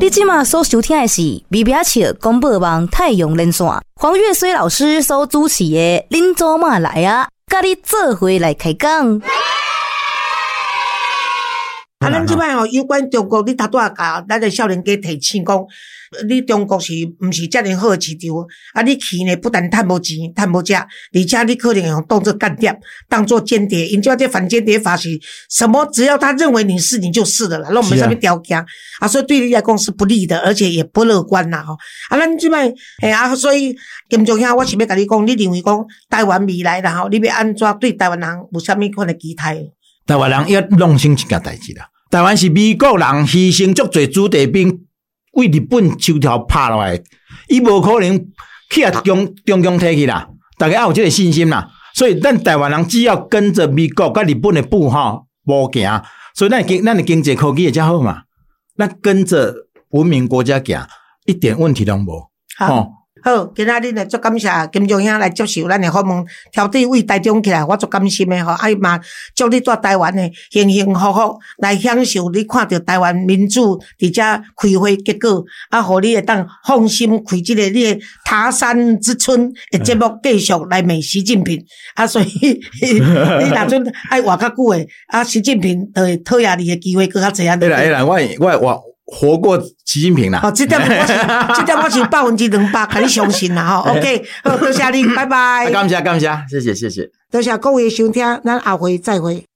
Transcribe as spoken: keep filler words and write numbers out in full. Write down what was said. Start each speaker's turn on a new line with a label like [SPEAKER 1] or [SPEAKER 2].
[SPEAKER 1] 你今嘛所收听的是微表笑广播网太阳连线，黄月水老师所主持的恁祖妈来啊，甲你做伙来开讲。
[SPEAKER 2] 啊，咱即摆吼有关中国，你头拄仔甲咱的少年家提醒讲，你中国是毋是遮尔好的市场？啊，你去呢不但趁无钱、趁无食，而且你可能会当作间谍、当作间谍。因即这反间谍法是什么？只要他认为你是，你就是的啦，那我们上面条件啊，所以对你来讲是不利的，而且也不乐观啦吼。啊，咱即摆诶啊，所以金钟兄，我是要甲你讲，你认为讲台湾未来啦吼，你要安怎对台湾人有啥物款的期待？
[SPEAKER 3] 台湾人要弄清一件代志啦。台湾是美国人牺牲足侪子弟兵为日本手条拍落来，伊无可能去啊中中共摕去啦。大家要有这个信心啦。所以咱台湾人只要跟着美国甲日本的步吼无行，所以咱经咱的经济科技会较好嘛。咱跟着文明国家行，一点问题都无。
[SPEAKER 2] 好。哦好，今仔日呢，足感谢金钟兄来接受咱的访问，挑对为台中起来，我足甘心的吼。啊嘛，祝你在台湾呢，幸幸福福来享受你看到台湾民主伫遮开花结果，啊，互你会当放心开这个你的他山之春的节目，继续来美习近平。啊，所以你若准爱活较久的，啊，习近平就会讨厌你的机会更较侪啊。
[SPEAKER 3] 哎啦哎啦，我我我。活过习近平啦！
[SPEAKER 2] 哦，这点我是，这点我是百分之两百，给你相信啦吼。OK， 好，多谢你，拜拜。
[SPEAKER 3] 感谢感谢，谢谢谢谢。
[SPEAKER 2] 多谢各位收听，咱下回再会。